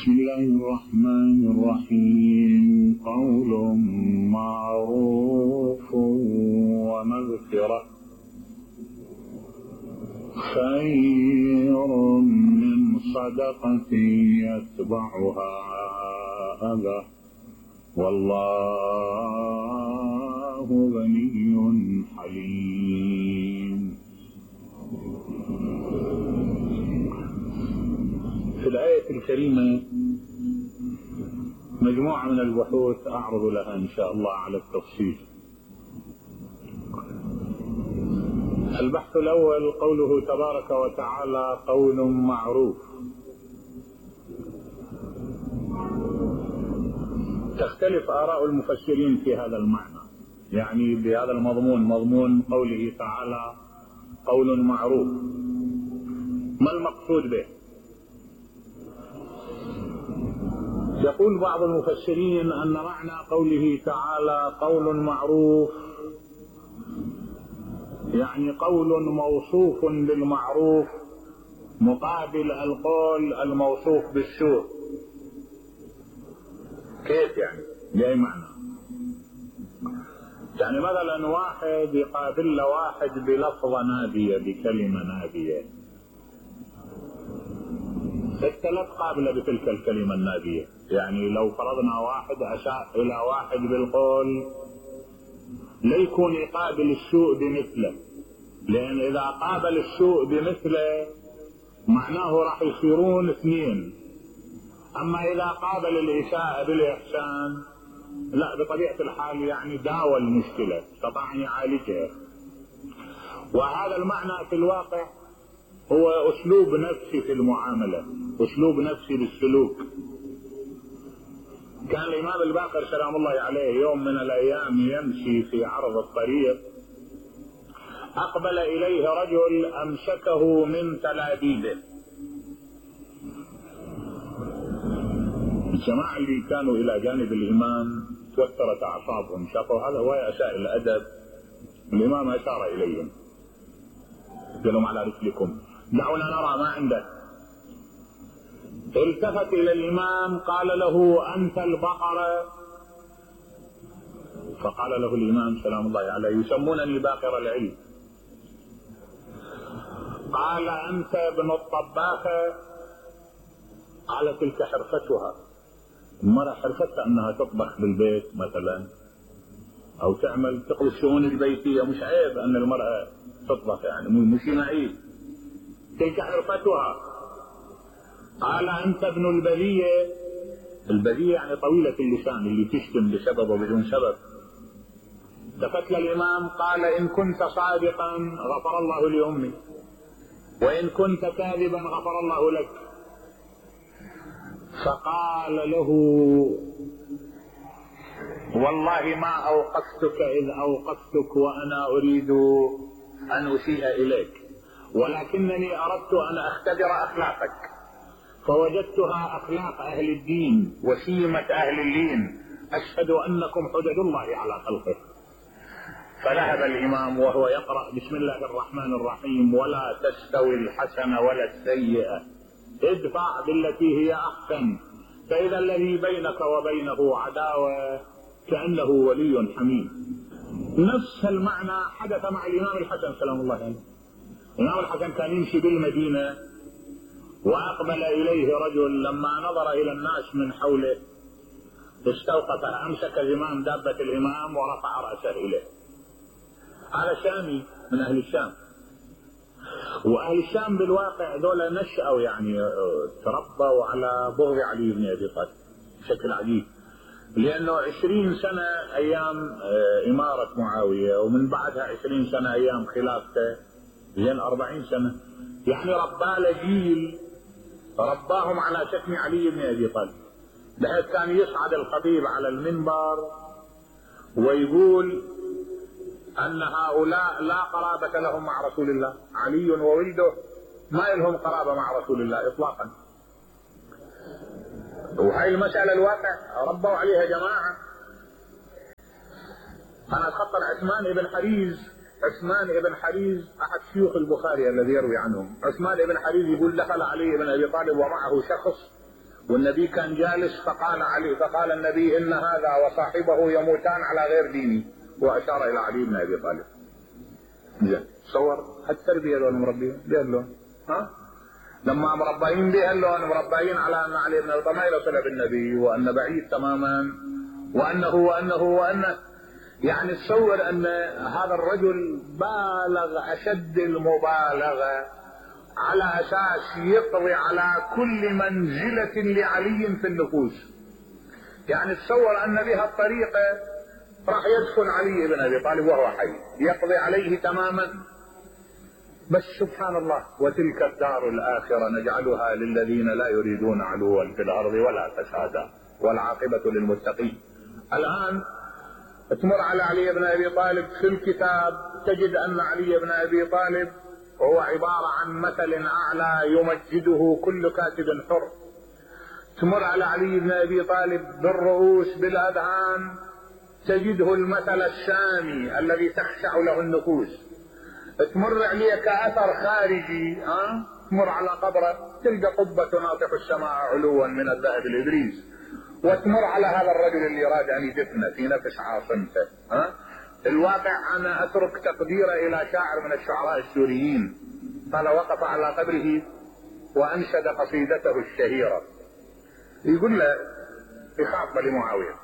بسم الله الرحمن الرحيم. قول معروف ومغفرة خير من صدقة يتبعها أذى والله غني حليم. في الآية الكريمة مجموعة من البحوث أعرض لها إن شاء الله على التفصيل. البحث الأول قوله تبارك وتعالى قول معروف. تختلف آراء المفسرين في هذا المعنى، يعني بهذا المضمون، مضمون قوله تعالى قول معروف، ما المقصود به؟ يقول بعض المفسرين أن معنى قوله تعالى قول معروف يعني قول موصوف بالمعروف مقابل القول الموصوف بالسوء. كيف يعني؟ بأي معنى؟ يعني مثلا واحد يقابل واحد بلفظة نابية، بكلمة نابية، الثلاث قابلة بتلك الكلمة النابية. يعني لو فرضنا واحد أساء إلى واحد بالقول لا يكون يقابل السوء بمثله، لأن إذا قابل السوء بمثله معناه راح يصيرون اثنين. أما إذا قابل الإساءة بالإحسان لا، بطبيعة الحال يعني داوى المشكلة، استطاع أن يعالجها. وهذا المعنى في الواقع هو أسلوب نفسي في المعاملة، أسلوب نفسي بالسلوك. كان الإمام الباقر سلام الله عليه يوم من الأيام يمشي في عرض الطريق، أقبل إليه رجل أمسكه من تلابيبه. الجماعة اللي كانوا إلى جانب الإمام توترت أعصابهم، شافوا هذا هو أساء الأدب. الإمام أشار إليهم قال لهم على رسلكم دعونا نرى ما عنده. التفت إلى الإمام قال له أنت البقرة؟ فقال له الإمام سلام الله عليه يسمونني باقر العلم. قال أنت ابن الطباخة؟ قال تلك حرفتها. المرأة حرفتها أنها تطبخ بالبيت مثلا أو تعمل تقضي الشؤون البيتية، مش عيب أن المرأة تطبخ، يعني مش معيب، تلك حرفتها. قال أنت ابن البذية؟ البذية يعني طويلة اللسان اللي تشتم بسبب وبدون سبب. التفت للإمام قال إن كنت صادقا غفر الله لأمي، وإن كنت كاذبا غفر الله لك. فقال له والله ما أوقفتك إذ أوقفتك وأنا أريد أن أسيء إليك، ولكنني أردت أن أختبر أخلاقك فوجدتها أخلاق أهل الدين وسيمة أهل اللين، أشهد أنكم حجج الله على خلقه. فذهب الإمام وهو يقرأ بسم الله الرحمن الرحيم ولا تستوي الحسنة ولا السيئة ادفع بالتي هي أحسن فإذا الذي بينك وبينه عداوة كأنه ولي حميم. نفس المعنى حدث مع الإمام الحسن سلام الله عليه. الإمام الحسن كان يمشي بالمدينة وأقبل إليه رجل، لما نظر إلى الناس من حوله استوقف، أمسك زمام دابة الإمام ورفع رأسه إليه. هذا شامي من أهل الشام، وأهل الشام بالواقع دولة نشأوا يعني تربوا على بغض علي بن أبي طالب بشكل عجيب، لأنه 20 سنة أيام إمارة معاوية ومن بعدها 20 سنة أيام خلافته، زين 40 سنة، يعني ربى جيل رباهم على شتم علي بن أبي طالب، بحيث كان يصعد الخطيب على المنبر ويقول أن هؤلاء لا قرابة لهم مع رسول الله، علي وولده ما لهم قرابة مع رسول الله إطلاقا. وهي المسألة الواقع ربوا عليها جماعة. أنا أتخطر عثمان بن حريز، عثمان بن حريز أحد شيوخ البخاري الذي يروي عنهم. عثمان بن حريز يقول دخل علي بن أبي طالب ومعه شخص والنبي كان جالس فقال النبي إن هذا وصاحبه يموتان على غير ديني، وأشار إلى علي بن أبي طالب. تصور هالتربية لون مربيين بيهلون، لما مربيين بيهلون مربيين على أن علي بن أبي طالب ما يصل بالنبي، وأن بعيد تماما، وأنه يعني تصور أن هذا الرجل بالغ أشد المبالغة على أساس يقضي على كل منزلة لعلي في النفوس. يعني تصور أن بها الطريقة راح يدخل علي بن أبي طالب وهو حي يقضي عليه تماما. بس سبحان الله، وتلك الدار الآخرة نجعلها للذين لا يريدون علوا في الأرض ولا فسادا والعاقبة للمتقين. الآن تمر على علي بن أبي طالب في الكتاب تجد أن علي بن أبي طالب هو عبارة عن مثل أعلى يمجده كل كاتب حر. تمر على علي بن أبي طالب بالرؤوس بالأذهان تجده المثل السامي الذي تخشع له النفوس. تمر عليه كأثر خارجي، تمر على قبره تلقى قبة تناطح السماء علوا من الذهب الإبريز. وتمر على هذا الرجل اللي يراد أن يدفنه في نفس عاصمته. الواقع أنا أترك تقديره إلى شاعر من الشعراء السوريين قال وقف على قبره وأنشد قصيدته الشهيرة، يقول له يخاطب لمعاوية،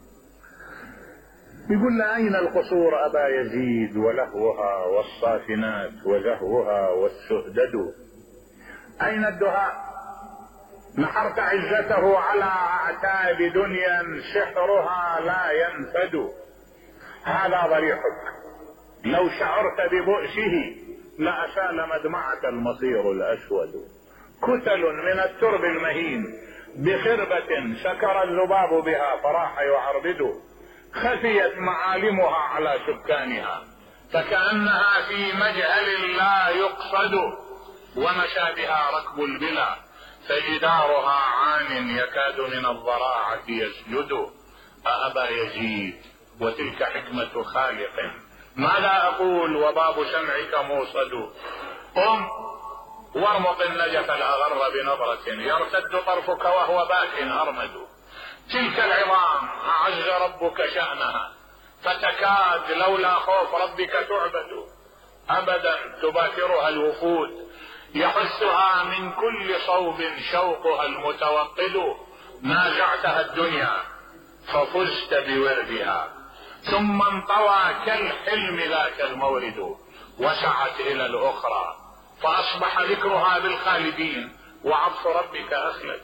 يقول له أين القصور أبا يزيد ولهوها والصافنات وزهوها والسؤدد، أين الدهاء نحرت عزته على أعتاب دنيا سحرها لا ينفد. هذا ضريحك لو شعرت ببؤسه لأسال مدمعة المصير الأسود. كتل من الترب المهين بخربة سكر الذباب بها فراح يعربد. خفيت معالمها على سكانها فكأنها في مجهل لا يقصد. ومشى بها ركب البلا فجدارها عان يكاد من الضراعة يسجد. أأبا يزيد وتلك حكمة خالق ماذا أقول وباب سمعك موصد. قم وارمق النجف الأغر بنظرة يرتد طرفك وهو باك أرمد. تلك العظام أعز ربك شأنها فتكاد لولا خوف ربك تعبد. أبدا تباكرها الوفود يحسها من كل صوب شوقها المتوقد. نازعتها الدنيا ففزت بوردها ثم انطوى كالحلم ذاك المورد. وسعت إلى الأخرى فأصبح ذكرها بالخالدين وعطف ربك أخلد.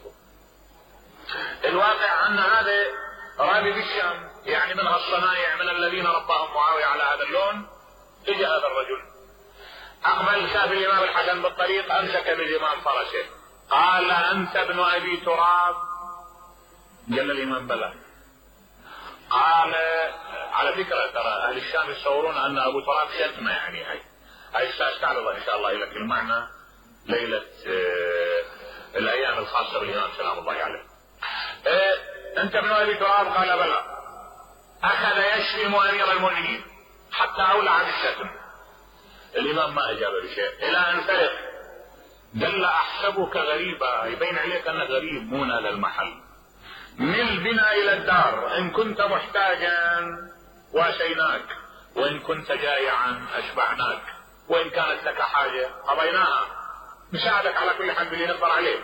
الواقع أن هذا رابي بالشام يعني منها الصنايع من الذين رباهم معاوية على هذا اللون. اجى هذا الرجل أقبل شاف الإمام الحسن بالطريق أمسك بزمام فرسه قال أنت ابن أبي تراب؟ قال الإمام بلى. قال على فكرة ترى أهل الشام يتصورون أن أبو تراب شتمة يعني هاي سأستعرض إن شاء الله لك المعنى ليلة الأيام الخاصة بالإمام سلام الله عليه. أنت ابن أبي تراب؟ قال بلى. أخذ يشتم أمير المؤمنين حتى أولع بالشتم. الإمام ما أجاب بشيء إلى أن فرغ. قال أحسبك غريبا يبين عليك أنك غريب مو نال المحل. مل بنا إلى الدار إن كنت محتاجا واشيناك وإن كنت جائعا أشبعناك وإن كانت لك حاجة قضيناها نساعدك على كل حال باللي نقدر عليه.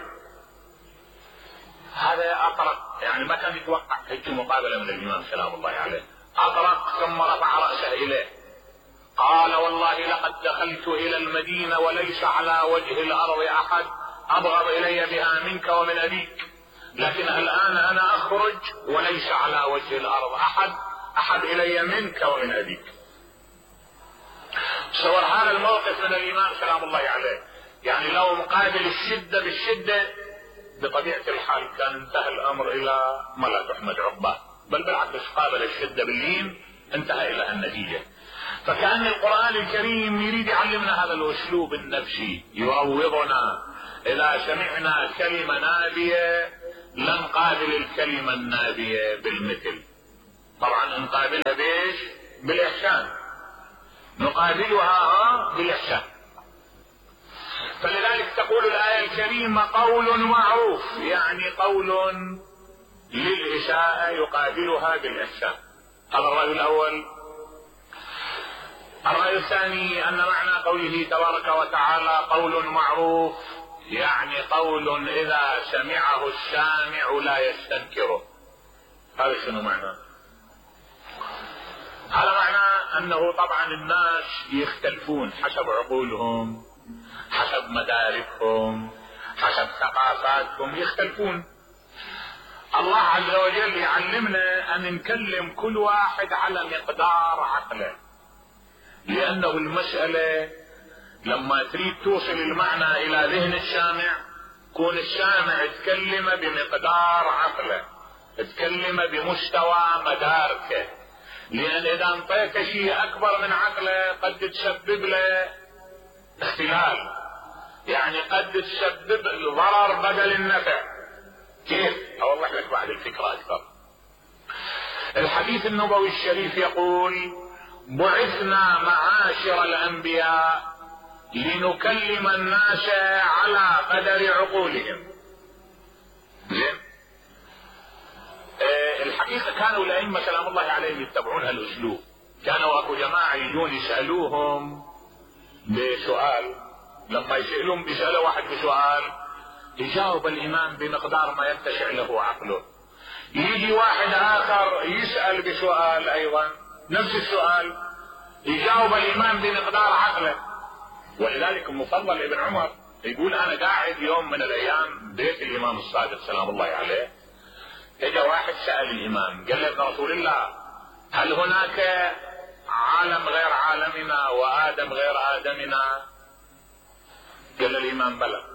هذا أطرق يعني ما كان يتوقع هيك مقابلة من الإمام سلام الله عليه. أطرق ثم رفع رأسه إليه قال والله لقد دخلت إلى المدينة وليس على وجه الأرض أحد أبغض إلي بها منك ومن أبيك، لكن الآن أنا أخرج وليس على وجه الأرض أحد إلي منك ومن أبيك. صور هذا الموقف من الإمام سلام الله عليه يعني لو مقابل الشدة بالشدة بطبيعة الحال كان انتهى الأمر إلى ما لا تحمد عقباه، بل بالعكس قابل الشدة باللين انتهى إلى النتيجة. فكأن القرآن الكريم يريد يعلمنا هذا الأسلوب النفسي يروضنا إذا سمعنا كلمة نابية لا نقابل الكلمة النابية بالمثل. طبعا نقابلها بإيش؟ بالإحسان. نقابلها بالإحسان. فلذلك تقول الآية الكريمة قول معروف، يعني قول للإساءة يقابلها بالإحسان. هذا الرأي الأول. الرأي الثاني أن معنى قوله تبارك وتعالى قول معروف يعني قول إذا سمعه السامع لا يستنكره. هذا شنو معنى؟ هذا معنى أنه طبعا الناس يختلفون حسب عقولهم، حسب مداركهم، حسب ثقافاتهم، يختلفون. الله عز وجل يعلمنا أن نكلم كل واحد على مقدار عقله، لأنه المسألة لما تريد توصل المعنى إلى ذهن السامع كون السامع تكلم بمقدار عقله، تكلم بمستوى مداركه، لأن إذا انطيت شيء أكبر من عقله قد تسبب له اختلال، يعني قد تسبب الضرر بدل النفع. كيف؟ أوضح لك بعد الفكرة أكثر. الحديث النبوي الشريف يقول بعثنا معاشر الأنبياء لنكلم الناس على قدر عقولهم. زين؟ الحقيقة كانوا الأئمة سلام الله عليهم يتبعون هالأسلوب. كانوا أكو جماعة يجون يسألوهم بسؤال، لما يسألهم بيسألوا واحد بسؤال يجاوب الإمام بمقدار ما يتسع له عقله. يجي واحد آخر يسأل بسؤال أيضا نفس السؤال، يجاوب الإمام بمقدار عقله. ولذلك المفضل ابن عمر يقول أنا قاعد يوم من الأيام بيت الإمام الصادق سلام الله عليه، اجى واحد سأل الإمام قال له ابن رسول الله هل هناك عالم غير عالمنا وآدم غير آدمنا؟ قال الإمام بلى.